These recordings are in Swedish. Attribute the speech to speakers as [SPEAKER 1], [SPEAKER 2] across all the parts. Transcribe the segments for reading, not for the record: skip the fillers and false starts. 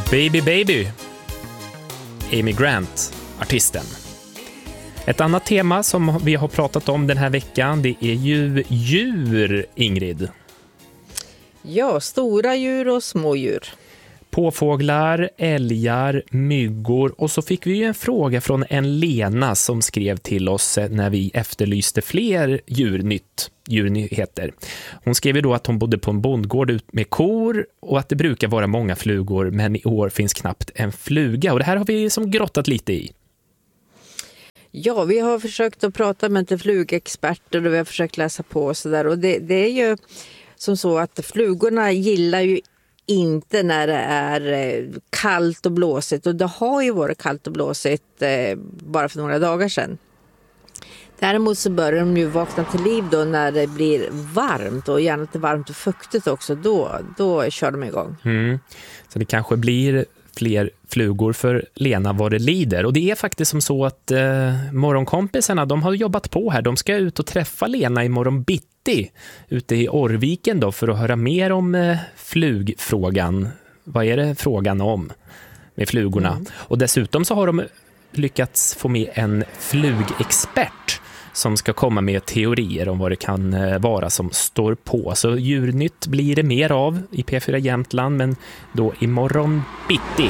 [SPEAKER 1] Baby Baby, Amy Grant, artisten. Ett annat tema som vi har pratat om den här veckan, det är ju djur, Ingrid.
[SPEAKER 2] Ja, stora djur och små djur.
[SPEAKER 1] Påfåglar, älgar, myggor, och så fick vi ju en fråga från en Lena som skrev till oss när vi efterlyste fler djurnyheter. Hon skrev ju då att hon bodde på en bondgård ut med kor och att det brukar vara många flugor, men i år finns knappt en fluga, och det här har vi som grottat lite i.
[SPEAKER 2] Ja, vi har försökt att prata med inte flugexperter och vi har försökt läsa på och sådär, och det är ju som så att flugorna gillar ju inte när det är kallt och blåsigt, och det har ju varit kallt och blåsigt bara för några dagar sedan. Däremot så börjar de ju vakna till liv då när det blir varmt, och gärna lite varmt och fuktigt också, då kör de igång.
[SPEAKER 1] Så det kanske blir fler flugor för Lena vad det lider. Och det är faktiskt som så att morgonkompisarna, de har jobbat på här. De ska ut och träffa Lena i morgon bitti ute i Orrviken då, för att höra mer om flugfrågan. Vad är det frågan om med flugorna? Och dessutom så har de lyckats få med en flugexpert som ska komma med teorier om vad det kan vara som står på. Så djurnytt blir det mer av i P4 Jämtland, men då imorgon bitti.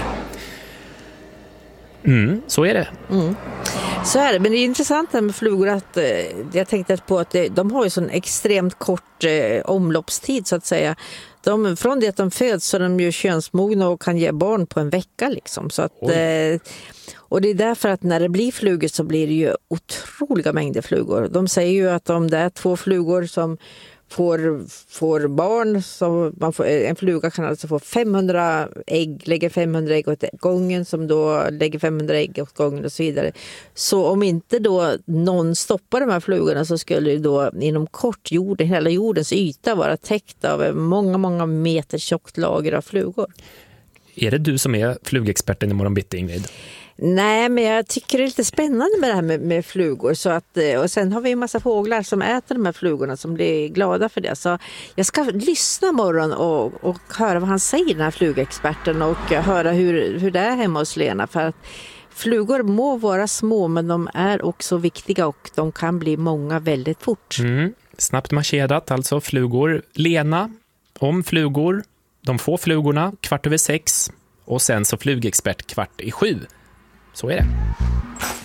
[SPEAKER 1] Så är det.
[SPEAKER 2] Så är det, men det är intressant med flugor att jag tänkte på att de har ju sån extremt kort omloppstid så att säga. Från det att de föds så är de ju könsmogna och kan ge barn på en vecka liksom. Så att, och det är därför att när det blir flugor så blir det ju otroliga mängder flugor. De säger ju att om det är 2 flugor som får barn, så en fluga kan alltså få 500 ägg, lägger 500 ägg åt gången, som då lägger 500 ägg åt gången och så vidare. Så om inte då någon stoppar de här flugorna så skulle det då inom kort hela jordens yta vara täckt av många, många meter tjockt lager av flugor.
[SPEAKER 1] Är det du som är flugexperten i morgon bitti, Ingrid?
[SPEAKER 2] Nej, men jag tycker det är lite spännande med det här med flugor. Så att, och sen har vi en massa fåglar som äter de här flugorna som blir glada för det. Så jag ska lyssna imorgon och höra vad han säger, den här flugexperten, och höra hur det är hemma hos Lena. För att flugor må vara små, men de är också viktiga och de kan bli många väldigt fort.
[SPEAKER 1] Snabbt marscherat, alltså flugor. Lena om flugor, de få flugorna 6:15, och sen så flugexpert 6:15. Så är det.